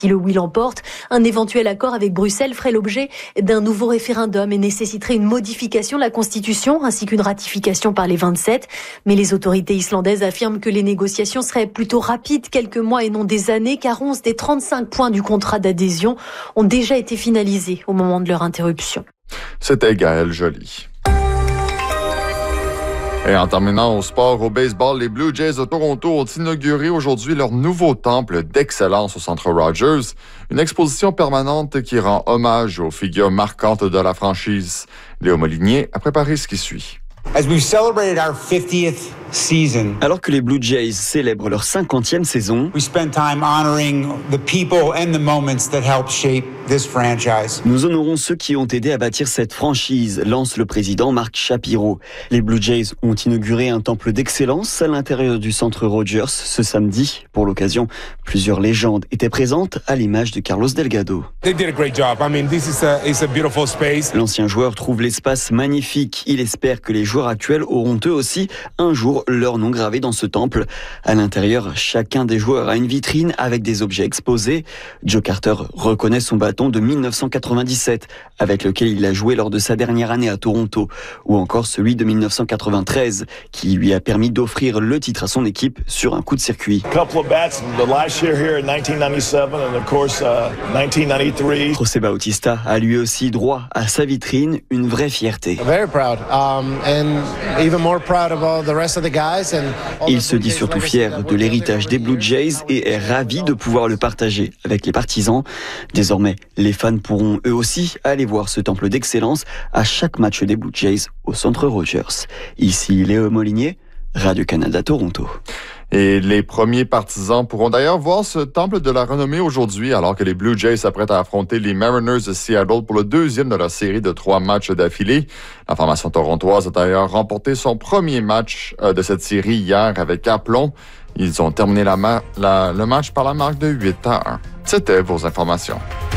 Si le oui l'emporte, un éventuel accord avec Bruxelles ferait l'objet d'un nouveau référendum et nécessiterait une modification de la Constitution ainsi qu'une ratification par les 27. Mais les autorités islandaises affirment que les négociations seraient plutôt rapides, quelques mois et non des années, car 11 des 35 points du contrat d'adhésion ont déjà été finalisés au moment de leur interruption. C'était Gaël Joly. Et en terminant au sport, au baseball, les Blue Jays de Toronto ont inauguré aujourd'hui leur nouveau temple d'excellence au Centre Rogers, une exposition permanente qui rend hommage aux figures marquantes de la franchise. Léo Molinier a préparé ce qui suit. As we've celebrated our 50th season, alors que les Blue Jays célèbrent leur 50e saison, we spend time honoring the people and the moments that helped shape this franchise. Nous honorons ceux qui ont aidé à bâtir cette franchise, lance le président Mark Shapiro. Les Blue Jays ont inauguré un temple d'excellence à l'intérieur du Centre Rogers ce samedi. Pour l'occasion, plusieurs légendes étaient présentes à l'image de Carlos Delgado. They did a great job. I mean, this is a beautiful space. L'ancien joueur trouve l'espace magnifique. Il espère que les joueurs actuels auront eux aussi un jour leur nom gravé dans ce temple. À l'intérieur, chacun des joueurs a une vitrine avec des objets exposés. Joe Carter reconnaît son bâton de 1997 avec lequel il a joué lors de sa dernière année à Toronto, ou encore celui de 1993 qui lui a permis d'offrir le titre à son équipe sur un coup de circuit. José Bautista a lui aussi droit à sa vitrine, une vraie fierté. Il se dit surtout fier de l'héritage des Blue Jays et est ravi de pouvoir le partager avec les partisans. Désormais, les fans pourront eux aussi aller voir ce temple d'excellence à chaque match des Blue Jays au Centre Rogers. Ici Léo Molinier, Radio-Canada Toronto. Et les premiers partisans pourront d'ailleurs voir ce temple de la renommée aujourd'hui, alors que les Blue Jays s'apprêtent à affronter les Mariners de Seattle pour le deuxième de leur série de 3 matchs d'affilée. La formation torontoise a d'ailleurs remporté son premier match de cette série hier avec aplomb. Ils ont terminé le match par la marque de 8-1. C'était vos informations.